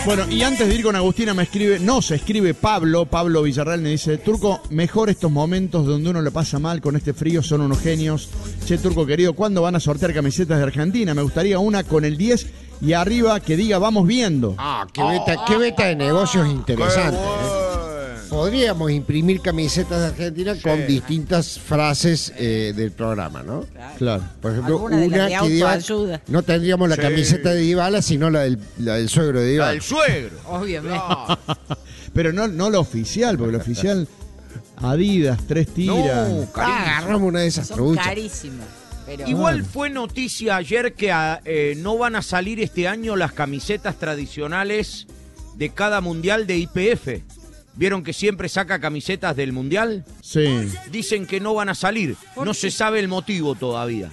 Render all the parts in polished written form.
Bueno, y antes de ir con Agustina nos escribe Pablo Villarreal, me dice: Turco, mejor estos momentos donde uno le pasa mal con este frío, son unos genios. Che, Turco querido, ¿cuándo van a sortear camisetas de Argentina? Me gustaría una con el 10 y arriba que diga vamos viendo. Qué beta de negocios interesante. Podríamos imprimir camisetas de Argentina con distintas frases del programa, ¿no? Claro. Por ejemplo, Alguna de las de que diga, autoayuda. no tendríamos la camiseta de Dybala, sino la del suegro de La Dybala. del suegro. Obviamente. Pero no lo oficial, porque lo oficial, Adidas, 3 tiras. No, carísimo. Agarramos una de esas Son truchas. carísimas. Pero Igual fue noticia ayer que no van a salir este año las camisetas tradicionales de cada mundial de YPF. ¿Vieron que siempre saca camisetas del mundial? Sí. Dicen que no van a salir. No se sabe el motivo todavía.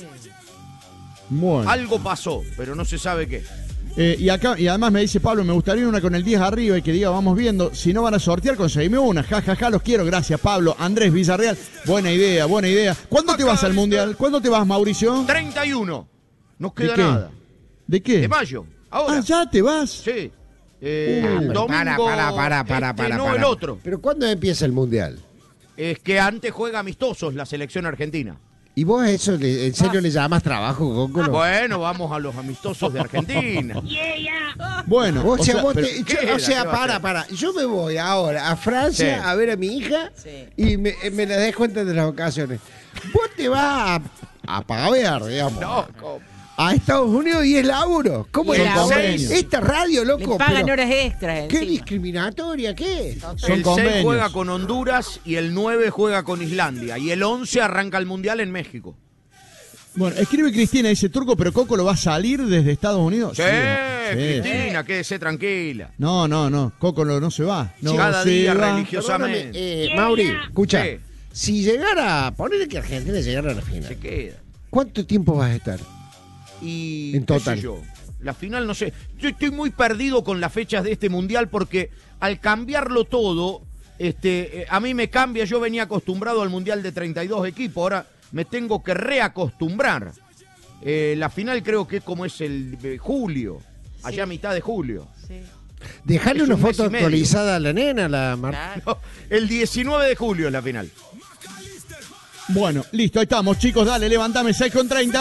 Bueno. Algo pasó, pero no se sabe qué. Y además me dice Pablo, me gustaría una con el 10 arriba y que diga vamos viendo. Si no van a sortear, conseguime una. Ja, los quiero. Gracias, Pablo. Andrés Villarreal. Buena idea. ¿Cuándo te vas al mundial? ¿Cuándo te vas, Mauricio? 31. No queda ¿De qué? nada. ¿De qué? De mayo. Ahora. ¿Ya te vas? Sí. Domingo. Para. No, el otro. ¿Pero cuándo empieza el Mundial? Es que antes juega amistosos la selección argentina. ¿Y vos eso en serio le llamas trabajo, Gócolo? Bueno, vamos a los amistosos de Argentina. Bueno, O sea, pero- para. Yo me voy ahora a Francia Sí. a ver a mi hija Sí. y me la des cuenta de las ocasiones. Vos te vas a pagavear, digamos. No, ¿cómo? A Estados Unidos y es laburo. ¿Cómo Y es el laburo? convenio. Esta radio, le loco. pagan pero horas extras ¿qué encima. discriminatoria? ¿Qué? Son El 6 convenios. juega con Honduras y el 9 juega con Islandia. Y el 11 arranca el Mundial en México. Bueno, escribe Cristina, dice Turco, pero Coco lo va a salir desde Estados Unidos. Sí, Sí. Cristina, quédese tranquila. No, Coco no se va. No Cada se día va. religiosamente. Mauri, escucha. Sí. Si llegara, ponele que Argentina llegara a la final, Se queda. ¿cuánto tiempo vas a estar? Y En qué total. sé yo, la final no sé. Yo estoy muy perdido con las fechas de este mundial porque al cambiarlo todo, a mí me cambia. Yo venía acostumbrado al mundial de 32 equipos, ahora me tengo que reacostumbrar. La final creo que es como es el de julio, allá a mitad de julio. Sí. Dejarle Es una un mes foto y medio. actualizada a la nena, la Claro. No, el 19 de julio es la final. Bueno, listo, ahí estamos, chicos. Dale, levantame 6:30.